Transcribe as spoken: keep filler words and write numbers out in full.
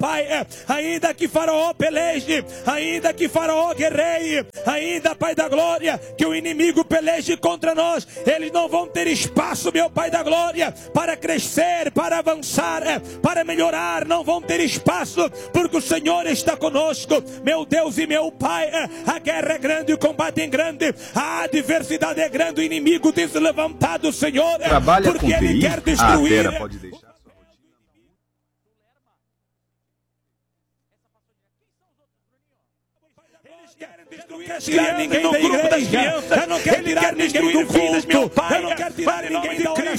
Pai, ainda que Faraó peleje, ainda que Faraó guerreie, ainda, Pai da glória, que o inimigo peleje contra nós, eles não vão ter espaço, meu Pai da glória, para crescer, para avançar, para melhorar, não vão ter espaço, porque o Senhor está conosco, meu Deus e meu Pai. A guerra é grande, o combate é grande, a adversidade é grande, o inimigo tem se levantado, Senhor, Trabalha porque com ele T I? quer destruir. A Vera pode deixar. Tirar ninguém no grupo das crianças, eu não quero tirar ninguém do culto, eu não quero tirar ninguém da oração.